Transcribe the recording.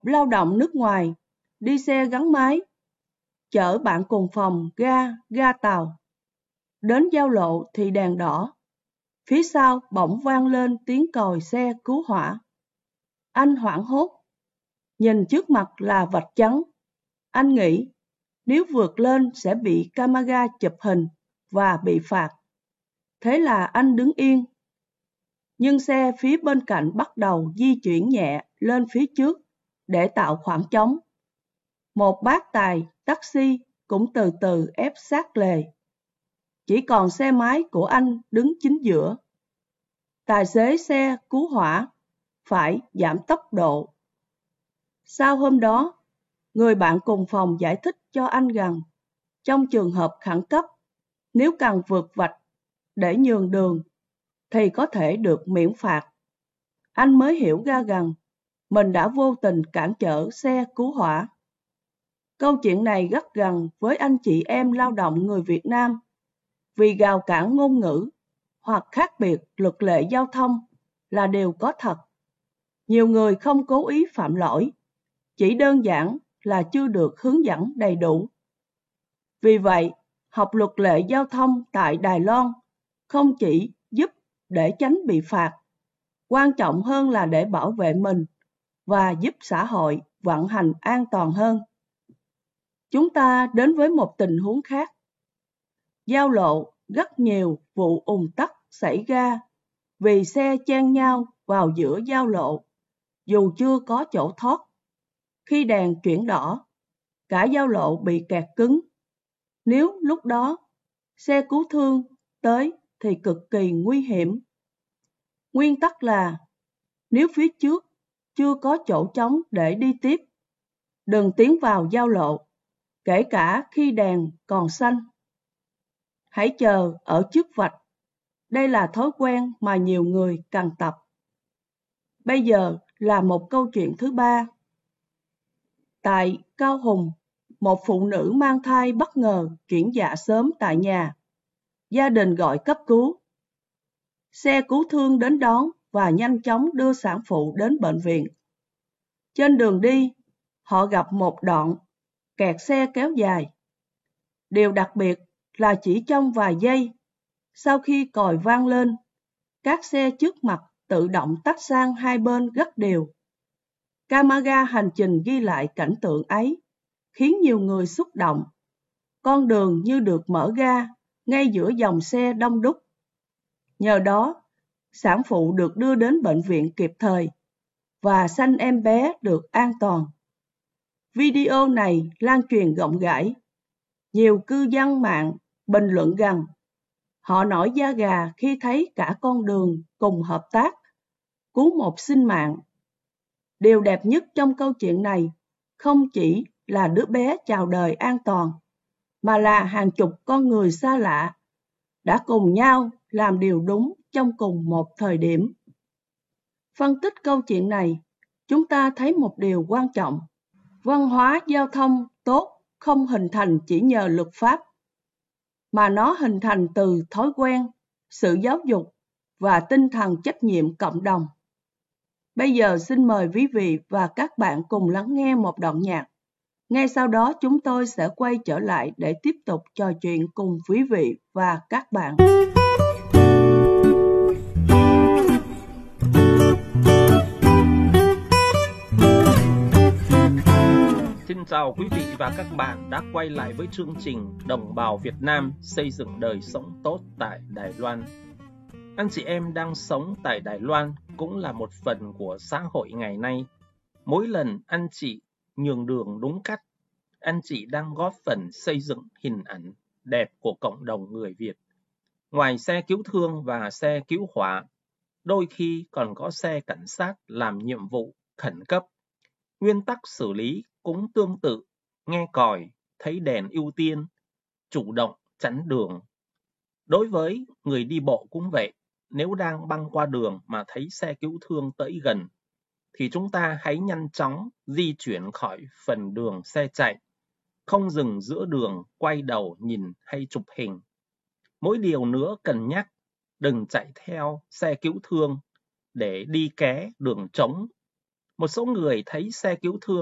lao động nước ngoài, đi xe gắn máy, chở bạn cùng phòng ga tàu. Đến giao lộ thì đèn đỏ. Phía sau bỗng vang lên tiếng còi xe cứu hỏa. Anh hoảng hốt, nhìn trước mặt là vạch trắng. Anh nghĩ nếu vượt lên sẽ bị camera chụp hình và bị phạt. Thế là anh đứng yên. Nhưng xe phía bên cạnh bắt đầu di chuyển nhẹ lên phía trước để tạo khoảng trống. Một bác tài taxi cũng từ từ ép sát lề. Chỉ còn xe máy của anh đứng chính giữa. Tài xế xe cứu hỏa phải giảm tốc độ. Sau hôm đó, người bạn cùng phòng giải thích cho anh rằng trong trường hợp khẩn cấp, nếu cần vượt vạch để nhường đường thì có thể được miễn phạt. Anh mới hiểu ra rằng mình đã vô tình cản trở xe cứu hỏa. Câu chuyện này rất gần với anh chị em lao động người Việt Nam vì rào cản ngôn ngữ hoặc khác biệt luật lệ giao thông là điều có thật. Nhiều người không cố ý phạm lỗi, chỉ đơn giản là chưa được hướng dẫn đầy đủ. Vì vậy, học luật lệ giao thông tại Đài Loan không chỉ giúp để tránh bị phạt, quan trọng hơn là để bảo vệ mình và giúp xã hội vận hành an toàn hơn. Chúng ta đến với một tình huống khác. Giao lộ rất nhiều vụ ùn tắc xảy ra vì xe chen nhau vào giữa giao lộ, dù chưa có chỗ thoát. Khi đèn chuyển đỏ, cả giao lộ bị kẹt cứng. Nếu lúc đó xe cứu thương tới thì cực kỳ nguy hiểm. Nguyên tắc là nếu phía trước chưa có chỗ trống để đi tiếp, đừng tiến vào giao lộ, kể cả khi đèn còn xanh. Hãy chờ ở trước vạch. Đây là thói quen mà nhiều người cần tập. Bây giờ là một câu chuyện thứ ba. Tại Cao Hùng, một phụ nữ mang thai bất ngờ chuyển dạ sớm tại nhà. Gia đình gọi cấp cứu. Xe cứu thương đến đón và nhanh chóng đưa sản phụ đến bệnh viện. Trên đường đi, họ gặp một đoạn kẹt xe kéo dài. Điều đặc biệt là chỉ trong vài giây, sau khi còi vang lên, các xe trước mặt tự động tách sang hai bên rất đều. Camera hành trình ghi lại cảnh tượng ấy, khiến nhiều người xúc động. Con đường như được mở ra ngay giữa dòng xe đông đúc. Nhờ đó, sản phụ được đưa đến bệnh viện kịp thời và sanh em bé được an toàn. Video này lan truyền rộng rãi. Nhiều cư dân mạng bình luận rằng họ nổi da gà khi thấy cả con đường cùng hợp tác, cứu một sinh mạng. Điều đẹp nhất trong câu chuyện này không chỉ là đứa bé chào đời an toàn, mà là hàng chục con người xa lạ đã cùng nhau làm điều đúng trong cùng một thời điểm. Phân tích câu chuyện này, chúng ta thấy một điều quan trọng. Văn hóa giao thông tốt không hình thành chỉ nhờ luật pháp, mà nó hình thành từ thói quen, sự giáo dục và tinh thần trách nhiệm cộng đồng. Bây giờ xin mời quý vị và các bạn cùng lắng nghe một đoạn nhạc. Ngay sau đó chúng tôi sẽ quay trở lại để tiếp tục trò chuyện cùng quý vị và các bạn. Xin chào quý vị và các bạn đã quay lại với chương trình Đồng bào Việt Nam xây dựng đời sống tốt tại Đài Loan. Anh chị em đang sống tại Đài Loan cũng là một phần của xã hội ngày nay. Mỗi lần anh chị nhường đường đúng cách, anh chị đang góp phần xây dựng hình ảnh đẹp của cộng đồng người Việt. Ngoài xe cứu thương và xe cứu hỏa, đôi khi còn có xe cảnh sát làm nhiệm vụ khẩn cấp. Nguyên tắc xử lý cũng tương tự, nghe còi, thấy đèn ưu tiên, chủ động chắn đường. Đối với người đi bộ cũng vậy, nếu đang băng qua đường mà thấy xe cứu thương tới gần, thì chúng ta hãy nhanh chóng di chuyển khỏi phần đường xe chạy, không dừng giữa đường, quay đầu nhìn hay chụp hình. Mỗi điều nữa cần nhắc, đừng chạy theo xe cứu thương để đi ké đường trống. Một số người thấy xe cứu thương